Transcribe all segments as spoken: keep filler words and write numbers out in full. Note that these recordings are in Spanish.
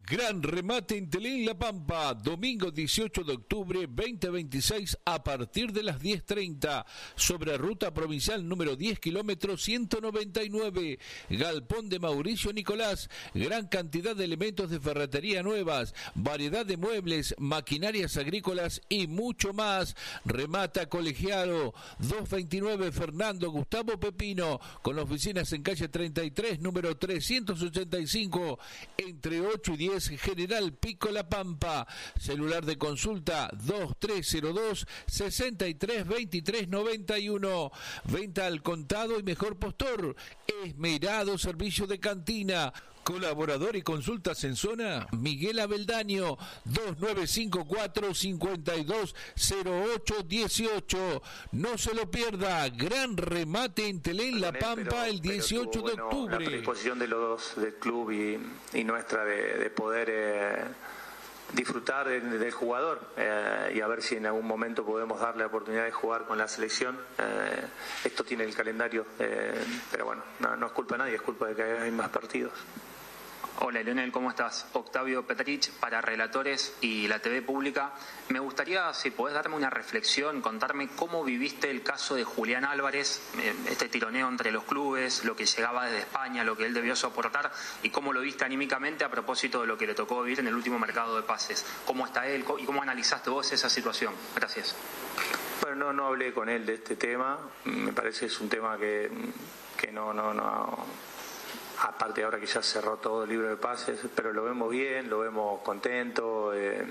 Gran remate en Telén La Pampa, domingo dieciocho de octubre veinte veintiséis a partir de las diez treinta, sobre ruta provincial número diez kilómetros ciento noventa y nueve, Galpón de Mauricio Nicolás, gran cantidad de elementos de ferretería nuevas, variedad de muebles, maquinarias agrícolas y mucho más. Remata Colegiado, doscientos veintinueve Fernando Gustavo Pepino, con oficinas en calle treinta y tres, número trescientos ochenta y cinco, entre ocho y diez, General Pico La Pampa. Celular de consulta dos tres cero dos, seis tres dos tres nueve uno. Venta al contado y mejor postor. Esmerado servicio de cantina. Colaborador y consultas en zona, Miguel Abeldaño, dos nueve cinco cuatro, cinco dos cero ocho uno ocho. No se lo pierda, gran remate en Telén La Pampa pero, el dieciocho pero tuvo, de octubre. Bueno, la predisposición de los dos, del club y, y nuestra, de, de poder eh, disfrutar de, de, del jugador eh, y a ver si en algún momento podemos darle la oportunidad de jugar con la selección. Eh, esto tiene el calendario, eh, pero bueno, no, no es culpa de nadie, es culpa de que hay más partidos. Hola Leonel, ¿cómo estás? Octavio Petrich para Relatores y la T V Pública. Me gustaría, si podés darme una reflexión, contarme cómo viviste el caso de Julián Álvarez, este tironeo entre los clubes, lo que llegaba desde España, lo que él debió soportar y cómo lo viste anímicamente a propósito de lo que le tocó vivir en el último mercado de pases. ¿Cómo está él y cómo analizaste vos esa situación? Gracias. Bueno, no, no hablé con él de este tema. Me parece que es un tema que, que no... no, no aparte ahora que ya cerró todo el libro de pases, pero lo vemos bien, lo vemos contento, eh,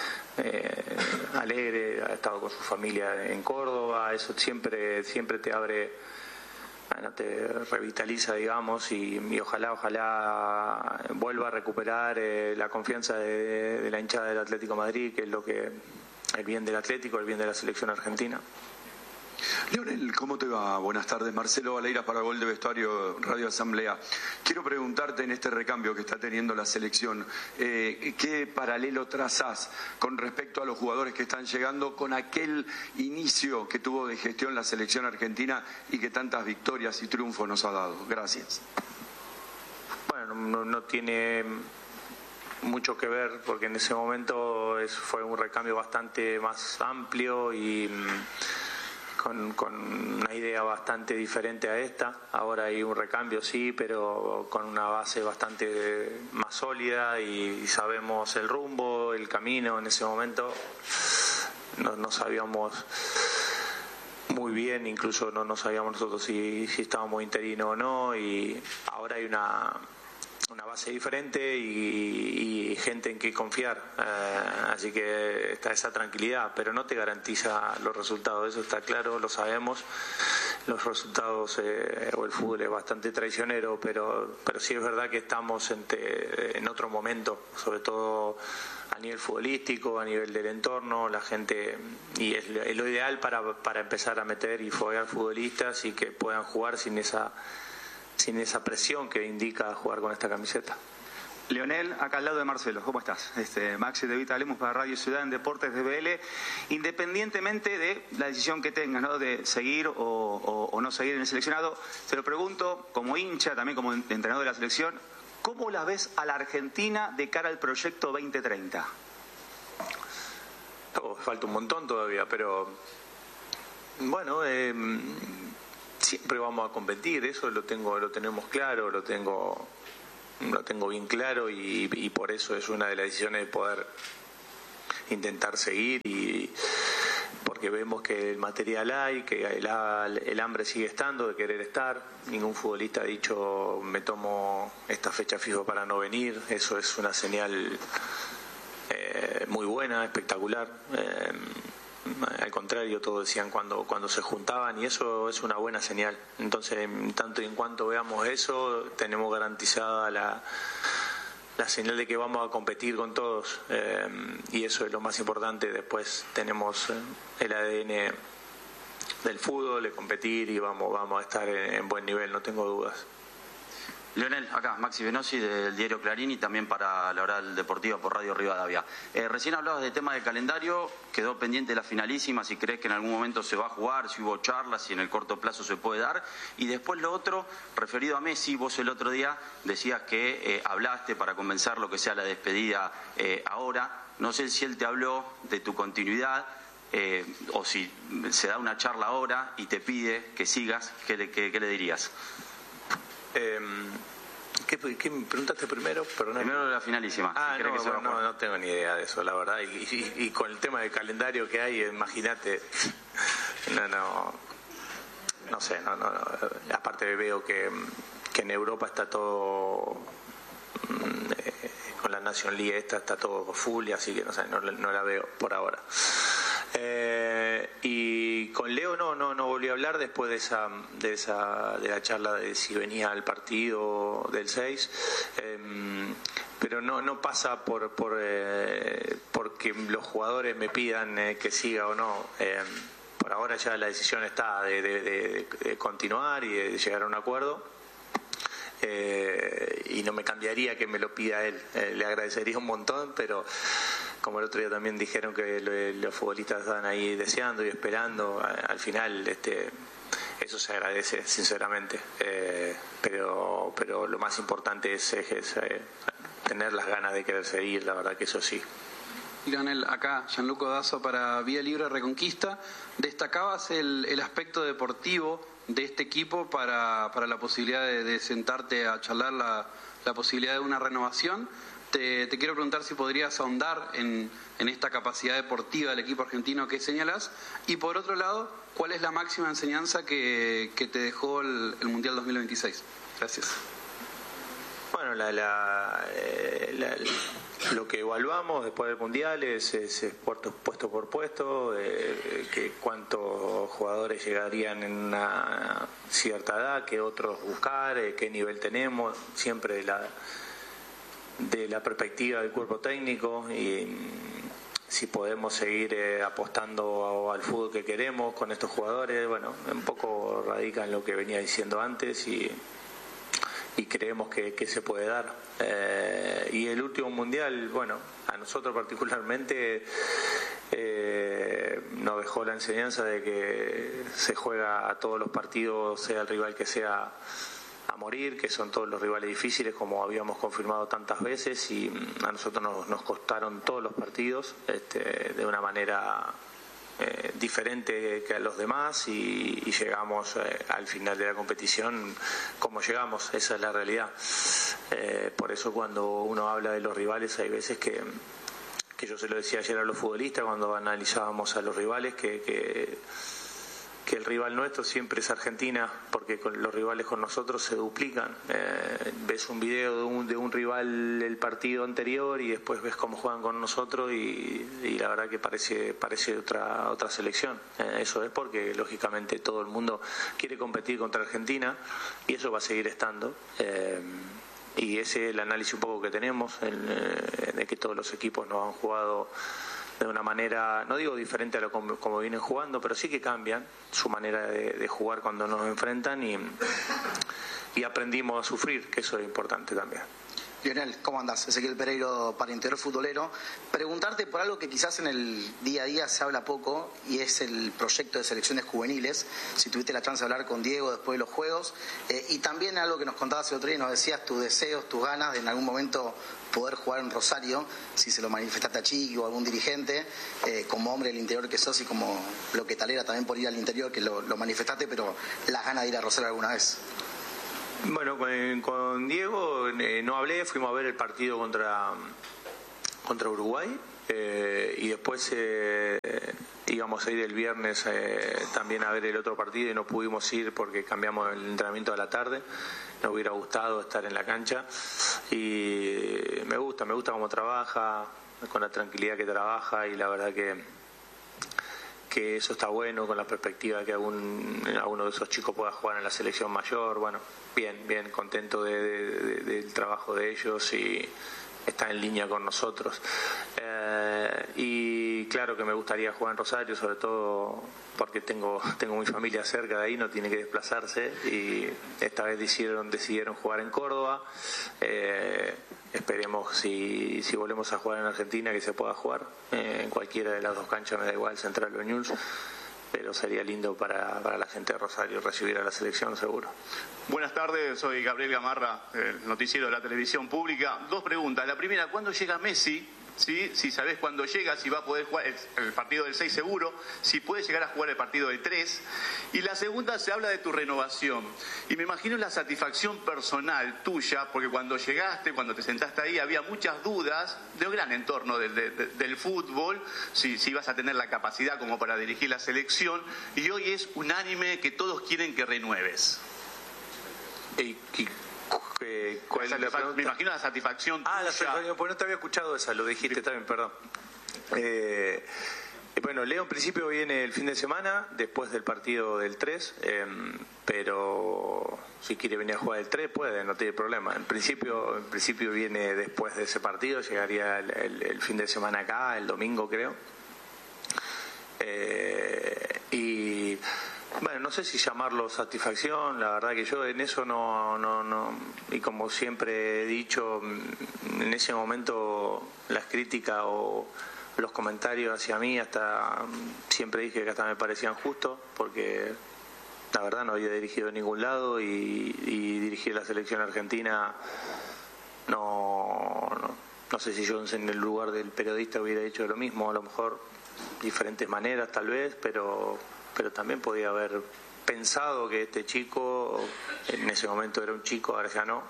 eh, alegre, ha estado con su familia en Córdoba, eso siempre siempre te abre, bueno, te revitaliza, digamos, y, y ojalá, ojalá vuelva a recuperar eh, la confianza de, de la hinchada del Atlético de Madrid, que es lo que el bien del Atlético, el bien de la selección argentina. Leonel, ¿cómo te va? Buenas tardes. Marcelo Valera para Gol de Vestuario, Radio Asamblea. Quiero preguntarte en este recambio que está teniendo la selección, eh, ¿qué paralelo trazás con respecto a los jugadores que están llegando con aquel inicio que tuvo de gestión la selección argentina y que tantas victorias y triunfos nos ha dado? Gracias. Bueno, no, no tiene mucho que ver porque en ese momento es, fue un recambio bastante más amplio y Con, con una idea bastante diferente a esta. Ahora hay un recambio, sí, pero con una base bastante más sólida y sabemos el rumbo, el camino. En ese momento no, no sabíamos muy bien, incluso no, no sabíamos nosotros si, si estábamos interinos o no, y ahora hay una una base diferente y, y gente en que confiar, eh, así que está esa tranquilidad, pero no te garantiza los resultados, eso está claro, lo sabemos. Los resultados eh, o el fútbol es bastante traicionero, pero pero sí es verdad que estamos en, te, en otro momento, sobre todo a nivel futbolístico, a nivel del entorno, la gente, y es, es lo ideal para, para empezar a meter y foguear futbolistas y que puedan jugar sin esa sin esa presión que indica jugar con esta camiseta. Leonel, acá al lado de Marcelo, ¿cómo estás? Este, Maxi de Vita Lemus para Radio Ciudad en Deportes de B L. Independientemente de la decisión que tengas, ¿no?, de seguir o, o, o no seguir en el seleccionado, te lo pregunto como hincha, también como entrenador de la selección, ¿cómo la ves a la Argentina de cara al proyecto veinte treinta? Oh, falta un montón todavía, pero bueno, eh, siempre vamos a competir, eso lo tengo, lo tenemos claro, lo tengo, lo tengo bien claro y, y por eso es una de las decisiones de poder intentar seguir, y porque vemos que el material hay, que el, el hambre sigue estando de querer estar. Ningún futbolista ha dicho me tomo esta fecha fijo para no venir, eso es una señal eh, muy buena, espectacular. Eh, Al contrario, todos decían cuando cuando se juntaban, y eso es una buena señal. Entonces, en tanto y en cuanto veamos eso, tenemos garantizada la, la señal de que vamos a competir con todos, eh, y eso es lo más importante. Después tenemos el A D N del fútbol, de competir, y vamos, vamos a estar en, en buen nivel, no tengo dudas. Leonel, acá, Maxi Venosi del diario Clarín y también para la Oral Deportiva por Radio Rivadavia. Eh, recién hablabas del tema del calendario, quedó pendiente la finalísima, si crees que en algún momento se va a jugar, si hubo charlas, si en el corto plazo se puede dar. Y después lo otro, referido a Messi, vos el otro día decías que eh, hablaste para convencer lo que sea la despedida eh, ahora. No sé si él te habló de tu continuidad eh, o si se da una charla ahora y te pide que sigas, ¿qué le, qué, qué le dirías? Eh, ¿qué, ¿Qué me preguntaste primero? Perdón. Primero de la finalísima. Ah, si no, que se bueno, no, no tengo ni idea de eso, la verdad. Y, y, y con el tema del calendario que hay, imagínate, no, no, no sé, no, no, no. Aparte veo que, que en Europa está todo, eh, con la Nation League esta está todo full, y así que no sé, no, no la veo por ahora. Eh, y con Leo no, no, no volví a hablar después de esa, de esa, de la charla de si venía al partido del seis, eh, pero no, no pasa por, por eh, porque los jugadores me pidan eh, que siga o no. Eh, por ahora ya la decisión está de, de, de, de continuar y de llegar a un acuerdo. Eh, y no me cambiaría que me lo pida él, eh, le agradecería un montón, pero como el otro día también dijeron que lo, los futbolistas estaban ahí deseando y esperando, a, al final este eso se agradece sinceramente, eh, pero pero lo más importante es, es, es eh, tener las ganas de querer seguir, la verdad que eso sí. Lionel, acá Gianluca Dazo para Vía Libre Reconquista. Destacabas el, el aspecto deportivo de este equipo para, para la posibilidad de, de sentarte a charlar la, la posibilidad de una renovación. Te, te quiero preguntar si podrías ahondar en, en esta capacidad deportiva del equipo argentino que señalas. Y por otro lado, ¿cuál es la máxima enseñanza que, que te dejó el, el Mundial dos mil veintiséis? Gracias. Bueno, la, la, eh, la, lo que evaluamos después del Mundial es, es, es puesto, puesto por puesto, eh, que cuántos jugadores llegarían en una cierta edad, qué otros buscar, eh, qué nivel tenemos, siempre la, de la perspectiva del cuerpo técnico y si podemos seguir eh, apostando al fútbol que queremos con estos jugadores. Bueno, un poco radica en lo que venía diciendo antes y y creemos que, que se puede dar. Eh, y el último mundial, bueno, a nosotros particularmente eh, nos dejó la enseñanza de que se juega a todos los partidos, sea el rival que sea, a morir, que son todos los rivales difíciles, como habíamos confirmado tantas veces, y a nosotros nos, nos costaron todos los partidos este, de una manera Eh, diferente que a los demás y, y llegamos eh, al final de la competición como llegamos, esa es la realidad. Eh, por eso cuando uno habla de los rivales hay veces que, que yo se lo decía ayer a los futbolistas cuando analizábamos a los rivales que, que que el rival nuestro siempre es Argentina, porque con los rivales con nosotros se duplican. Eh, ves un video de un, de un rival el partido anterior y después ves cómo juegan con nosotros y, y la verdad que parece parece otra otra selección. Eh, eso es porque lógicamente todo el mundo quiere competir contra Argentina y eso va a seguir estando. Eh, y ese es el análisis un poco que tenemos, el, eh, de que todos los equipos nos han jugado de una manera, no digo diferente a lo como, como vienen jugando, pero sí que cambian su manera de, de jugar cuando nos enfrentan y, y aprendimos a sufrir, que eso es importante también. Lionel, ¿cómo andás? Ezequiel Pereiro para Interior Futbolero. Preguntarte por algo que quizás en el día a día se habla poco y es el proyecto de selecciones juveniles, si tuviste la chance de hablar con Diego después de los Juegos, eh, y también algo que nos contabas el otro día, nos decías tus deseos, tus ganas de en algún momento poder jugar en Rosario, si se lo manifestaste a Chiqui o a algún dirigente, eh, como hombre del interior que sos y como lo que talera también por ir al interior, que lo, lo manifestaste, pero las ganas de ir a Rosario alguna vez. Bueno, con, con Diego eh, no hablé, fuimos a ver el partido contra, contra Uruguay eh, y después eh, íbamos a ir el viernes eh, también a ver el otro partido y no pudimos ir porque cambiamos el entrenamiento a la tarde. Nos hubiera gustado estar en la cancha y me gusta, me gusta cómo trabaja, con la tranquilidad que trabaja y la verdad que que eso está bueno con la perspectiva de que algún, alguno de esos chicos pueda jugar en la selección mayor. Bueno, bien, bien, contento de, de, de, del trabajo de ellos y, está en línea con nosotros. Eh, y claro que me gustaría jugar en Rosario, sobre todo porque tengo tengo mi familia cerca de ahí, no tiene que desplazarse, y esta vez decidieron, decidieron jugar en Córdoba. Eh, esperemos si, si volvemos a jugar en Argentina que se pueda jugar eh, en cualquiera de las dos canchas, me da igual, Central o Newell's, pero sería lindo para, para la gente de Rosario recibir a la selección, seguro. Buenas tardes, soy Gabriel Gamarra, el noticiero de la televisión pública. Dos preguntas. La primera, ¿cuándo llega Messi? ¿Sí? Si sabés cuándo llega, si va a poder jugar el, el partido del seis seguro, si puede llegar a jugar el partido del tres. Y la segunda, se habla de tu renovación. Y me imagino la satisfacción personal tuya, porque cuando llegaste, cuando te sentaste ahí, había muchas dudas de un gran entorno del, de, de, del fútbol, si, si ibas a tener la capacidad como para dirigir la selección, y hoy es unánime que todos quieren que renueves. Y, y... Eh, ¿cuál es la pregunta? Me imagino la satisfacción ah, tuya. la satisfacción, pues no te había escuchado esa, lo dijiste también, perdón. Eh, bueno, Leo en principio viene el fin de semana, después del partido del tres, eh, pero si quiere venir a jugar el tres puede, no tiene problema. En principio, en principio viene después de ese partido, llegaría el, el, el fin de semana acá, el domingo creo. Eh, y... Bueno, no sé si llamarlo satisfacción, la verdad que yo en eso no, no, no, y como siempre he dicho, en ese momento las críticas o los comentarios hacia mí hasta siempre dije que hasta me parecían justos, porque la verdad no había dirigido en ningún lado y, y dirigir la selección argentina no, no, no sé si yo en el lugar del periodista hubiera hecho lo mismo, a lo mejor diferentes maneras tal vez, pero... pero también podía haber pensado que este chico, en ese momento era un chico, ahora ya no,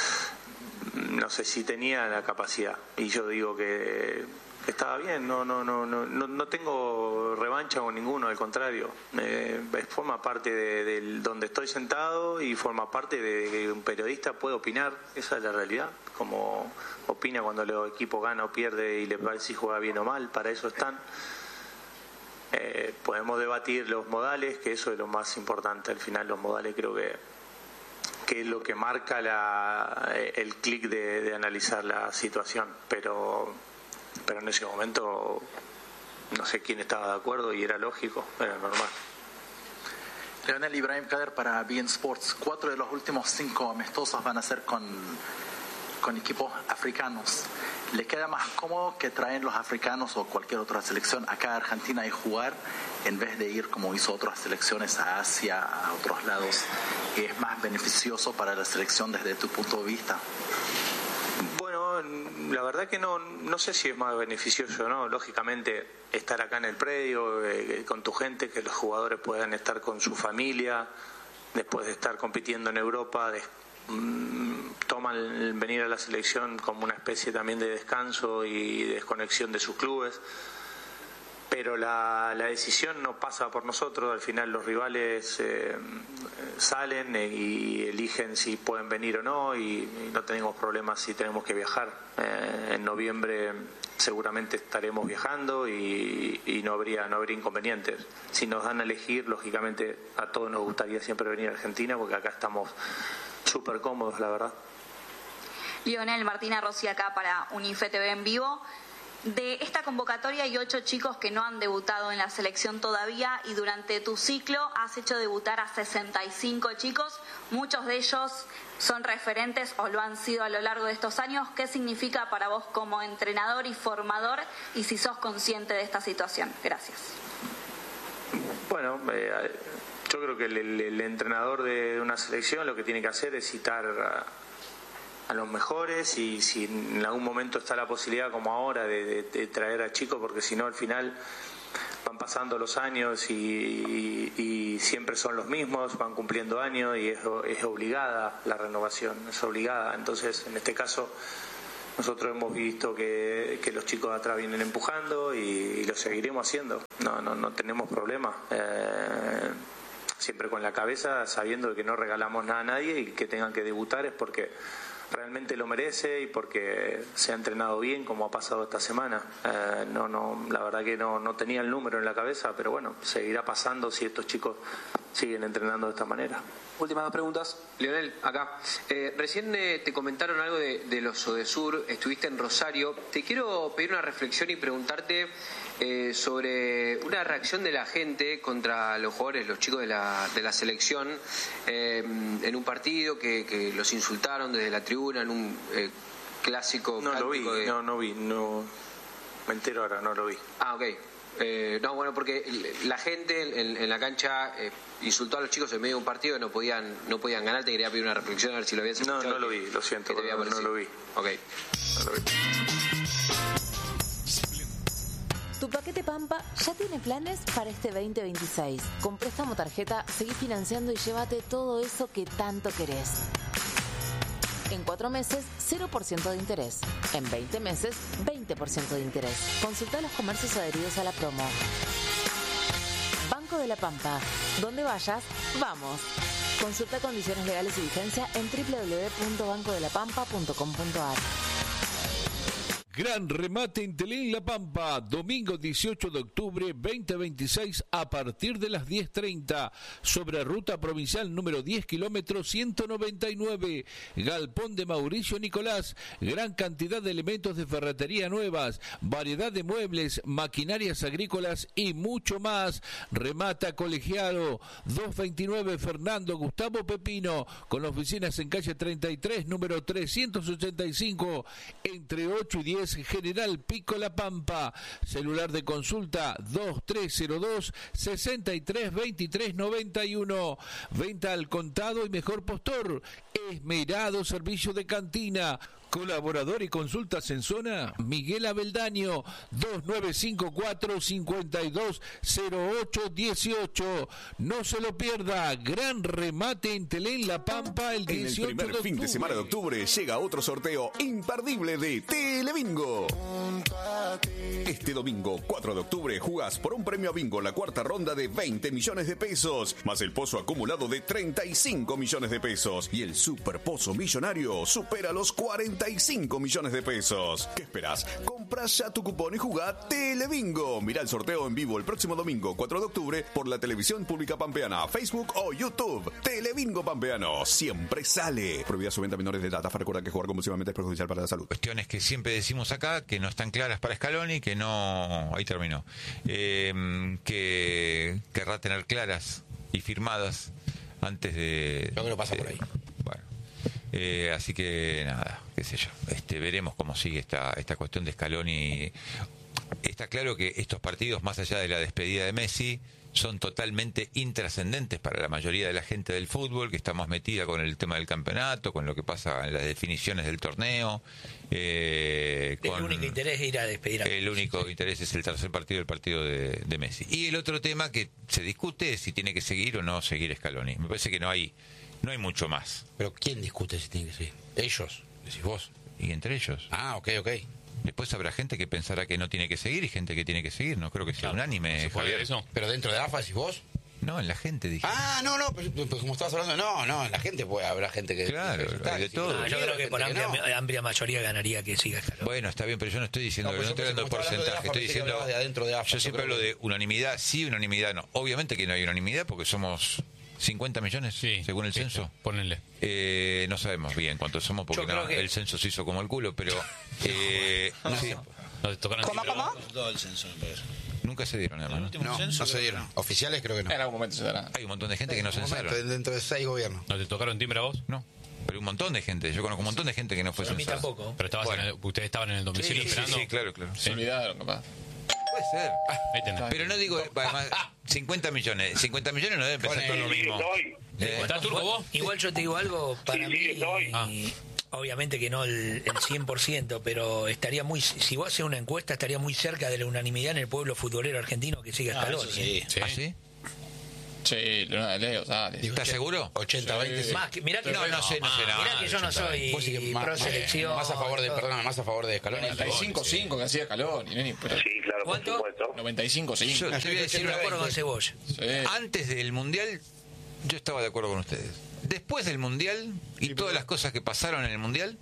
no sé si tenía la capacidad. Y yo digo que estaba bien, no no no no no tengo revancha con ninguno, al contrario. Eh, forma parte de, de donde estoy sentado y forma parte de que un periodista puede opinar, esa es la realidad, como opina cuando el equipo gana o pierde y le parece si juega bien o mal, para eso están. Eh, podemos debatir los modales, que eso es lo más importante. Al final los modales creo que, que es lo que marca la, el clic de, de analizar la situación, pero, pero en ese momento no sé quién estaba de acuerdo y era lógico, era normal. Leonel, Ibrahim Kader para B N Sports. Cuatro de los últimos cinco amistosos van a ser con, con equipos africanos. ¿Le queda más cómodo que traen los africanos o cualquier otra selección acá a Argentina y jugar en vez de ir como hizo otras selecciones a Asia, a otros lados? ¿Es más beneficioso para la selección desde tu punto de vista? Bueno, la verdad que no no sé si es más beneficioso, ¿no? Lógicamente estar acá en el predio eh, con tu gente, que los jugadores puedan estar con su familia después de estar compitiendo en Europa, de, toman el venir a la selección como una especie también de descanso y desconexión de sus clubes, pero la, la decisión no pasa por nosotros. Al final los rivales eh, salen y eligen si pueden venir o no, y, y no tenemos problemas si tenemos que viajar. Eh, en noviembre seguramente estaremos viajando y, y no habría no habría inconvenientes. Si nos dan a elegir, lógicamente a todos nos gustaría siempre venir a Argentina, porque acá estamos súper cómodos, la verdad. Lionel, Martina Rossi acá para Unife T V en vivo. De esta convocatoria hay ocho chicos que no han debutado en la selección todavía, y durante tu ciclo has hecho debutar a sesenta y cinco chicos. Muchos de ellos son referentes o lo han sido a lo largo de estos años. ¿Qué significa para vos como entrenador y formador, y si sos consciente de esta situación? Gracias. Bueno, eh, yo creo que el, el, el entrenador de una selección lo que tiene que hacer es citar a, a los mejores, y si en algún momento está la posibilidad, como ahora, de, de, de traer a chicos, porque si no al final van pasando los años y, y, y siempre son los mismos, van cumpliendo años y es, es obligada la renovación, es obligada. Entonces, en este caso, nosotros hemos visto que, que los chicos de atrás vienen empujando y, y lo seguiremos haciendo. No, no, no tenemos problema. Eh, siempre con la cabeza, sabiendo que no regalamos nada a nadie, y que tengan que debutar es porque realmente lo merece y porque se ha entrenado bien, como ha pasado esta semana. Eh, no, no, la verdad que no, no tenía el número en la cabeza, pero bueno, seguirá pasando si estos chicos siguen entrenando de esta manera. Últimas dos preguntas. Lionel, acá. Eh, recién eh, te comentaron algo de, de los Odesur, estuviste en Rosario. Te quiero pedir una reflexión y preguntarte eh, sobre una reacción de la gente contra los jugadores, los chicos de la, de la selección, eh, en un partido que, que los insultaron desde la tribuna, en un eh, clásico. No lo vi, de... no, no vi, no me entero ahora, no lo vi. Ah, ok. Eh, no, bueno, porque la gente en, en la cancha eh, insultó a los chicos en medio de un partido, no podían no podían ganar. Te quería pedir una reflexión a ver si lo habías escuchado. No, no lo vi, lo siento, pero no, no lo vi. Ok. No lo vi. Tu paquete Pampa ya tiene planes para este veinte veintiséis. Con préstamo tarjeta, seguí financiando y llévate todo eso que tanto querés. En cuatro meses, cero por ciento de interés. En veinte meses, veinte por ciento de interés. Consulta los comercios adheridos a la promo. Banco de la Pampa. Donde vayas, vamos. Consulta condiciones legales y vigencia en doble u doble u doble u punto banco de la pampa punto com punto a r. Gran remate en Telén La Pampa, domingo dieciocho de octubre veinte veintiséis a partir de las diez treinta, sobre ruta provincial número diez kilómetros ciento noventa y nueve, Galpón de Mauricio Nicolás, gran cantidad de elementos de ferretería nuevas, variedad de muebles, maquinarias agrícolas y mucho más. Remata Colegiado, doscientos veintinueve Fernando Gustavo Pepino, con oficinas en calle treinta y tres, número trescientos ochenta y cinco, entre ocho y diez, General Pico La Pampa. Celular de consulta dos tres cero dos, seis tres dos tres nueve uno. Venta al contado y mejor postor. Esmerado servicio de cantina. Colaborador y consultas en zona, Miguel Abeldaño, dos nueve cinco cuatro, cinco dos cero ocho uno ocho. No se lo pierda, gran remate en Telén La Pampa el dieciocho En el primer de octubre. fin de semana de octubre llega otro sorteo imperdible de Telebingo. Este domingo, cuatro de octubre, jugás por un premio a bingo la cuarta ronda de veinte millones de pesos, más el pozo acumulado de treinta y cinco millones de pesos. Y el super pozo millonario supera los cuarenta y cinco millones de pesos. ¿Qué esperás? Compra ya tu cupón y jugá Telebingo. Mirá el sorteo en vivo el próximo domingo, cuatro de octubre, por la televisión pública pampeana, Facebook o YouTube. Telebingo Pampeano, siempre sale. Prohibida su venta a menores de edad. Recuerda que jugar compulsivamente es perjudicial para la salud. Cuestiones que siempre decimos acá, que no están claras para Scaloni, que no... Ahí terminó. Eh, que querrá tener claras y firmadas antes de... Yo creo que pasa de, por ahí. Bueno. Eh, así que nada, qué sé yo. Este, veremos cómo sigue esta, esta cuestión de Scaloni. Está claro que estos partidos, más allá de la despedida de Messi, son totalmente intrascendentes para la mayoría de la gente del fútbol, que está más metida con el tema del campeonato, con lo que pasa en las definiciones del torneo. Eh, el con único interés es ir a despedir a El Messi. único interés es el tercer partido, el partido de, de Messi. Y el otro tema que se discute es si tiene que seguir o no seguir Scaloni. Me parece que no hay, no hay mucho más. ¿Pero quién discute si tiene que seguir? ¿Ellos? ¿Decís vos? Y entre ellos. Ah, ok, ok. Después habrá gente que pensará que no tiene que seguir y gente que tiene que seguir. No creo que sea claro, unánime, no Javier. Eso. ¿Pero dentro de A F A decís vos? No, en la gente, dije. Ah, no, no, pues, pues como estabas hablando, no, no, en la gente puede haber gente que... Claro, que, de sí, todo. No, yo creo que por amplia, no. amplia mayoría ganaría que siga Scaloni. Bueno, está bien, pero yo no estoy diciendo, no, pues no estoy hablando de porcentaje, estoy diciendo... De adentro de A F A, yo siempre hablo de unanimidad, sí, unanimidad no. Obviamente que no hay unanimidad porque somos... cincuenta millones, sí, según el sí, censo. Ponenle. Eh, no sabemos bien cuántos somos porque no, que... el censo se hizo como el culo, pero... Eh, no, sí. no, tocaron ¿Cómo, cómo? Todo el censo, me parece. Nunca se dieron, hermano. No, no se dieron. Oficiales creo que no. En algún momento se dará. Hay un montón de gente que no censaron. Momento, dentro de seis gobiernos. ¿No te tocaron timbre a vos? No. Pero un montón de gente. Yo conozco un montón de gente que no fue censada. censada. A mí tampoco. Pero estabas bueno. en el, ustedes estaban en el domicilio sí, esperando. Sí, sí, claro, claro. Se olvidaron, capaz. Puede ser. Ahí tenés. Pero no digo, además, cincuenta millones. cincuenta millones no deben pensar todo lo mismo. Eh, ¿Estás turco vos? Igual yo te digo algo, para sí, mí, sí, ah. obviamente que no el, el cien por ciento, pero estaría muy, si vos haces una encuesta, estaría muy cerca de la unanimidad en el pueblo futbolero argentino que siga Scaloni. Ah, sí. ¿Sí? ¿Ah, sí? Sí, Luna de Leo, ¿sabes? ¿Estás seguro? ochenta veinte. Sí. Más que, mirá que no, no sé, no sé nada. Mirá que yo no soy pro selección. Más a favor de, perdón, más a favor de Scaloni. noventa y cinco cinco que hacía Scaloni, ¿no? Sí, claro, por supuesto. noventa y cinco cinco. Yo te voy a decir una acuerdo con Cebolla. Sí. Antes del Mundial, yo estaba de acuerdo con ustedes. Después del Mundial y sí, todas las cosas que pasaron en el Mundial.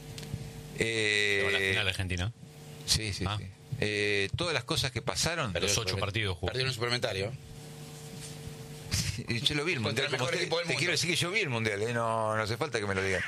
Eh, la final argentina. Sí, sí, ah. sí. Eh, todas las cosas que pasaron. Los ocho partidos jugados. Perdió en un suplementario. Yo lo vi el Contra Mundial. el mejor como usted. equipo del Te mundo. quiero decir que yo vi el Mundial, ¿eh? no, no hace falta que me lo digan.